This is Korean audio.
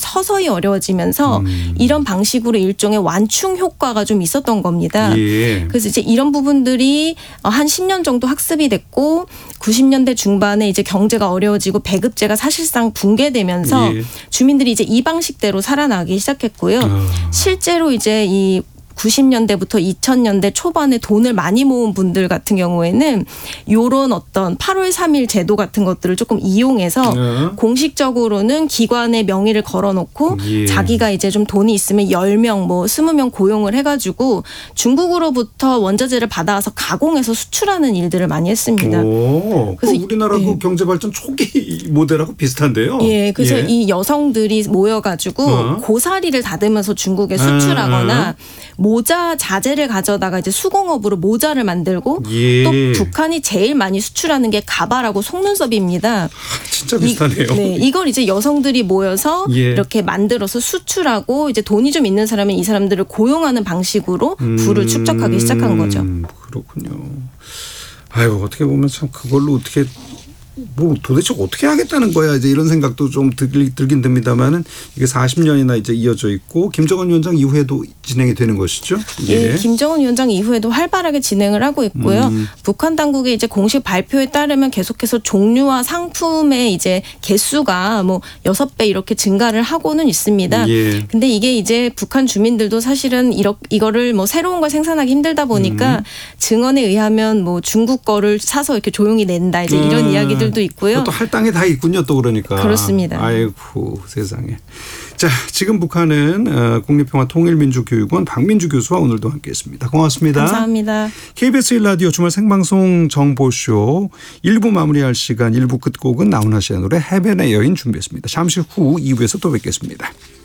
서서히 어려워지면서 이런 방식으로 일종의 완충 효과가 좀 있었던 겁니다. 예. 그래서 이제 이런 부분들이 한 10년 정도 학습이 됐고 90년대 중반에 이제 경제가 어려워지고 배급제가 사실상 붕괴되면서 예. 주민들이 이제 이 방식대로 살아나기 시작했고요. 실제로 이제 이 90년대부터 2000년대 초반에 돈을 많이 모은 분들 같은 경우에는 이런 어떤 8월 3일 제도 같은 것들을 조금 이용해서 공식적으로는 기관의 명의를 걸어놓고 예. 자기가 이제 좀 돈이 있으면 10명 뭐 20명 고용을 해가지고 중국으로부터 원자재를 받아와서 가공해서 수출하는 일들을 많이 했습니다. 오, 그래서 우리나라 그 경제발전 초기 모델하고 비슷한데요. 예, 그래서 예. 이 여성들이 모여가지고 고사리를 다듬어서 중국에 수출하거나 모자 자재를 가져다가 이제 수공업으로 모자를 만들고 예. 또 북한이 제일 많이 수출하는 게 가발하고 속눈썹입니다. 진짜 비슷하네요. 네, 이걸 이제 여성들이 모여서 예. 이렇게 만들어서 수출하고 이제 돈이 좀 있는 사람은 이 사람들을 고용하는 방식으로 부를 축적하기 시작한 거죠. 그렇군요. 아유, 어떻게 보면 참 그걸로 어떻게 뭐 도대체 어떻게 하겠다는 거야 이제 이런 생각도 좀 들긴 듭니다만은 이게 40년이나 이제 이어져 있고 김정은 위원장 이후에도 진행이 되는 것이죠. 예, 김정은 위원장 이후에도 활발하게 진행을 하고 있고요. 북한 당국의 이제 공식 발표에 따르면 계속해서 종류와 상품의 이제 개수가 뭐 6배 이렇게 증가를 하고는 있습니다. 예. 근데 이게 이제 북한 주민들도 사실은 이거를 뭐 새로운 걸 생산하기 힘들다 보니까 증언에 의하면 뭐 중국 거를 사서 이렇게 조용히 낸다 이제 이런 이야기들도 있고요. 또 할당이 다 있군요, 또 그러니까. 그렇습니다. 아이고 세상에. 자, 지금 북한은 국립평화통일민주교육원 박민주 교수와 오늘도 함께했습니다. 고맙습니다. 감사합니다. KBS 1라디오 주말 생방송 정보쇼 1부 마무리할 시간 1부 끝곡은 나훈아 씨의 노래 해변의 여인 준비했습니다. 잠시 후 2부에서 또 뵙겠습니다.